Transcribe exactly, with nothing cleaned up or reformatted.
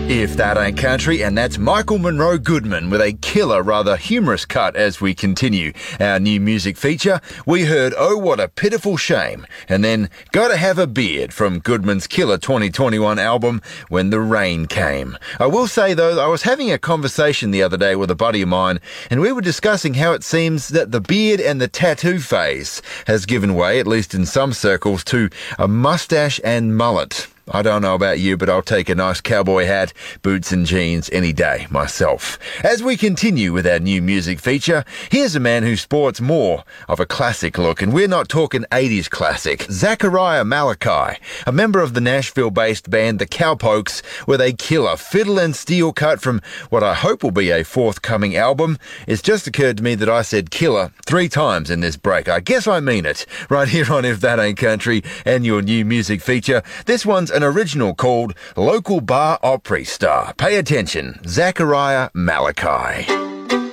If That Ain't Country, and that's Michael Monroe Goodman with a killer, rather humorous cut as we continue our new music feature. We heard Oh What a Pitiful Shame, and then Gotta Have a Beard from Goodman's killer twenty twenty-one album When the Rain Came. I will say though, I was having a conversation the other day with a buddy of mine, and we were discussing how it seems that the beard and the tattoo phase has given way, at least in some circles, to a mustache and mullet. I don't know about you, but I'll take a nice cowboy hat, boots and jeans any day myself. As we continue with our new music feature, here's a man who sports more of a classic look, and we're not talking eighties classic. Zachariah Malachi, a member of the Nashville-based band The Cowpokes, with a killer fiddle and steel cut from what I hope will be a forthcoming album. It's just occurred to me that I said killer three times in this break. I guess I mean it. Right here on If That Ain't Country and your new music feature. This one's an original called Local Bar Opry Star. Pay attention, Zachariah Malachi.